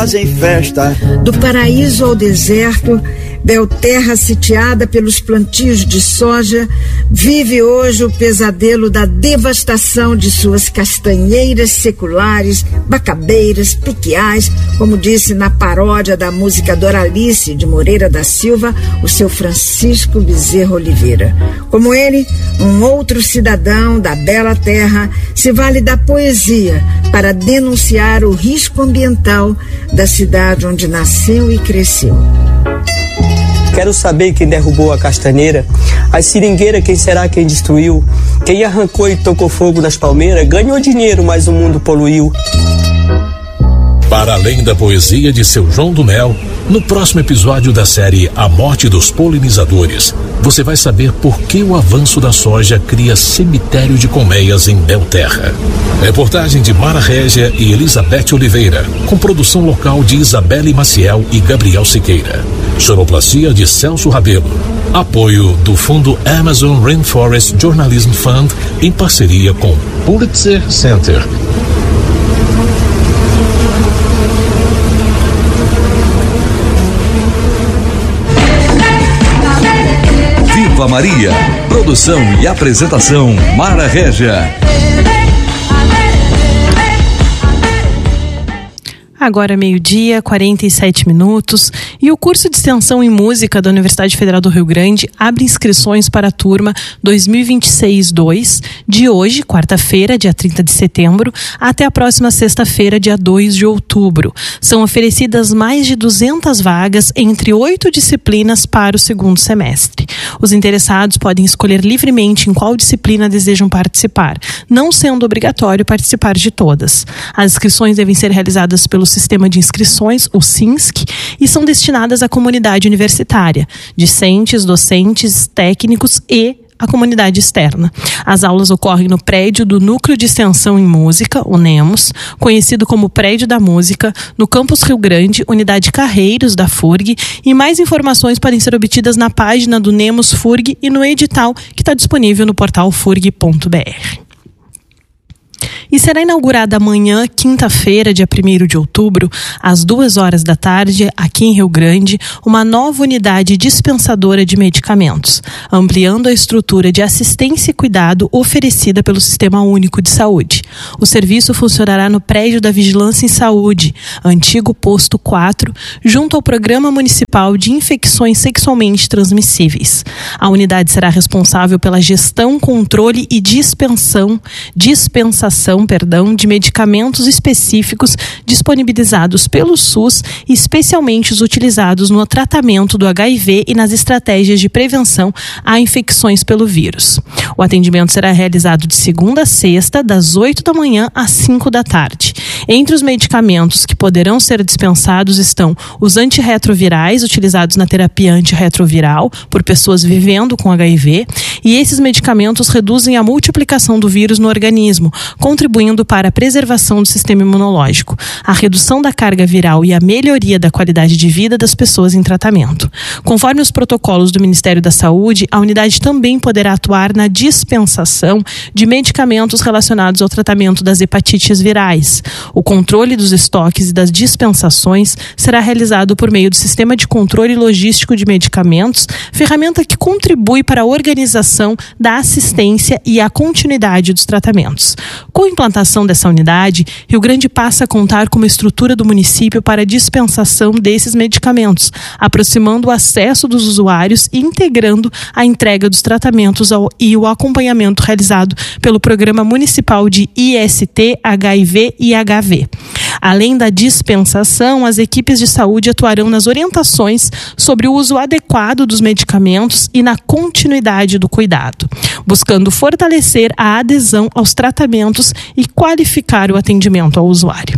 Fazem festa. Do paraíso ao deserto, Belterra, sitiada pelos plantios de soja, vive hoje o pesadelo da devastação de suas castanheiras seculares, bacabeiras, piquiais, como disse na paródia da música Doralice de Moreira da Silva, o seu Francisco Bezerra Oliveira. Como ele, um outro cidadão da bela terra se vale da poesia para denunciar o risco ambiental da cidade onde nasceu e cresceu. Quero saber quem derrubou a castanheira, a seringueira quem será quem destruiu, quem arrancou e tocou fogo nas palmeiras, ganhou dinheiro, mas o mundo poluiu. Para além da poesia de seu João do Mel, no próximo episódio da série A Morte dos Polinizadores, você vai saber por que o avanço da soja cria cemitério de colmeias em Belterra. Reportagem de Mara Régia e Elizabeth Oliveira, com produção local de Isabelle Maciel e Gabriel Siqueira. Sonoplastia de Celso Rabelo. Apoio do Fundo Amazon Rainforest Journalism Fund em parceria com Pulitzer Center. Viva Maria. Produção e apresentação Mara Régia. Agora 12:47, e o curso de extensão em música da Universidade Federal do Rio Grande abre inscrições para a turma 2026-2, de hoje, quarta-feira, dia 30 de setembro, até a próxima sexta-feira, dia 2 de outubro. São oferecidas mais de 200 vagas entre 8 disciplinas para o segundo semestre. Os interessados podem escolher livremente em qual disciplina desejam participar, não sendo obrigatório participar de todas. As inscrições devem ser realizadas pelo Sistema de Inscrições, o SINSC, e são destinadas à comunidade universitária, discentes, docentes, técnicos e a comunidade externa. As aulas ocorrem no prédio do Núcleo de Extensão em Música, o NEMUS, conhecido como Prédio da Música, no Campus Rio Grande, Unidade Carreiros da FURG, e mais informações podem ser obtidas na página do NEMUS FURG e no edital que está disponível no portal furg.br. E será inaugurada amanhã, quinta-feira, dia 1º de outubro, às 2h da tarde, aqui em Rio Grande, uma nova unidade dispensadora de medicamentos, ampliando a estrutura de assistência e cuidado oferecida pelo Sistema Único de Saúde. O serviço funcionará no prédio da Vigilância em Saúde, antigo Posto 4, junto ao Programa Municipal de Infecções Sexualmente Transmissíveis. A unidade será responsável pela gestão, controle e dispensação de medicamentos específicos disponibilizados pelo SUS, especialmente os utilizados no tratamento do HIV e nas estratégias de prevenção a infecções pelo vírus. O atendimento será realizado de segunda a sexta, das 8 da manhã às 5 da tarde. Entre os medicamentos que poderão ser dispensados estão os antirretrovirais, utilizados na terapia antirretroviral por pessoas vivendo com HIV, e esses medicamentos reduzem a multiplicação do vírus no organismo, contribuindo para a preservação do sistema imunológico, a redução da carga viral e a melhoria da qualidade de vida das pessoas em tratamento. Conforme os protocolos do Ministério da Saúde, a unidade também poderá atuar na dispensação de medicamentos relacionados ao tratamento das hepatites virais. O controle dos estoques e das dispensações será realizado por meio do Sistema de Controle Logístico de Medicamentos, ferramenta que contribui para a organização da assistência e a continuidade dos tratamentos. Com a implantação dessa unidade, Rio Grande passa a contar com uma estrutura do município para a dispensação desses medicamentos, aproximando o acesso dos usuários e integrando a entrega dos tratamentos e o acompanhamento realizado pelo Programa Municipal de IST, HIV e HV. Além da dispensação, as equipes de saúde atuarão nas orientações sobre o uso adequado dos medicamentos e na continuidade do cuidado, buscando fortalecer a adesão aos tratamentos e qualificar o atendimento ao usuário.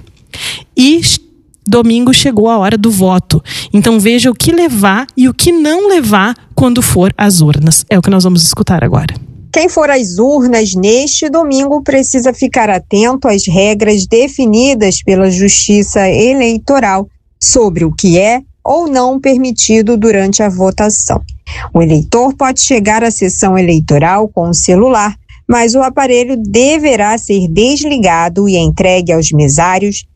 E domingo chegou a hora do voto, então veja o que levar e o que não levar quando for às urnas. É o que nós vamos escutar agora. Quem for às urnas neste domingo precisa ficar atento às regras definidas pela Justiça Eleitoral sobre o que é ou não permitido durante a votação. O eleitor pode chegar à sessão eleitoral com o celular, mas o aparelho deverá ser desligado e entregue aos mesários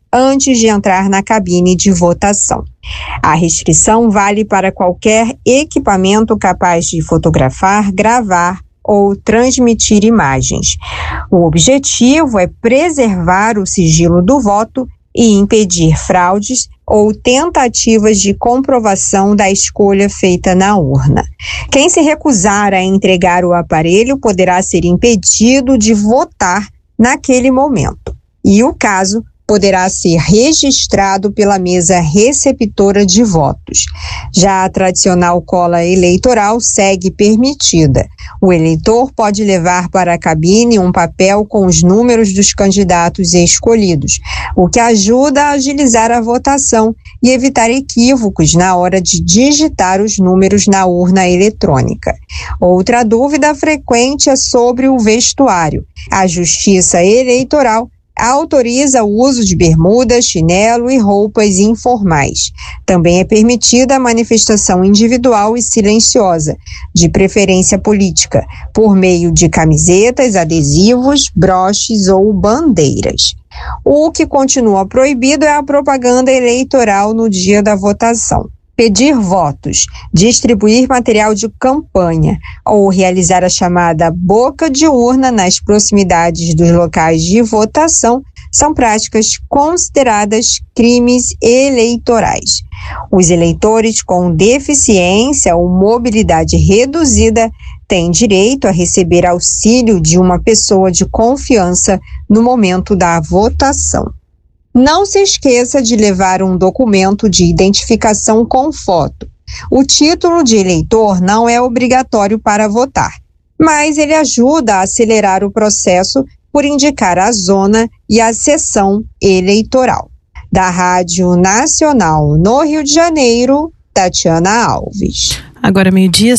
antes de entrar na cabine de votação. A restrição vale para qualquer equipamento capaz de fotografar, gravar ou transmitir imagens. O objetivo é preservar o sigilo do voto e impedir fraudes ou tentativas de comprovação da escolha feita na urna. Quem se recusar a entregar o aparelho poderá ser impedido de votar naquele momento. E o caso poderá ser registrado pela mesa receptora de votos. Já a tradicional cola eleitoral segue permitida. O eleitor pode levar para a cabine um papel com os números dos candidatos escolhidos, o que ajuda a agilizar a votação e evitar equívocos na hora de digitar os números na urna eletrônica. Outra dúvida frequente é sobre o vestuário. A Justiça Eleitoral autoriza o uso de bermuda, chinelo e roupas informais. Também é permitida a manifestação individual e silenciosa, de preferência política, por meio de camisetas, adesivos, broches ou bandeiras. O que continua proibido é a propaganda eleitoral no dia da votação. Pedir votos, distribuir material de campanha ou realizar a chamada boca de urna nas proximidades dos locais de votação são práticas consideradas crimes eleitorais. Os eleitores com deficiência ou mobilidade reduzida têm direito a receber auxílio de uma pessoa de confiança no momento da votação. Não se esqueça de levar um documento de identificação com foto. O título de eleitor não é obrigatório para votar, mas ele ajuda a acelerar o processo por indicar a zona e a sessão eleitoral. Da Rádio Nacional no Rio de Janeiro, Tatiana Alves. Agora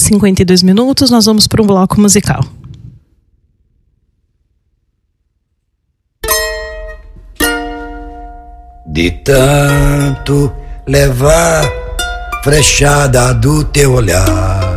12:52, nós vamos para um bloco musical. De tanto levar frechada do teu olhar,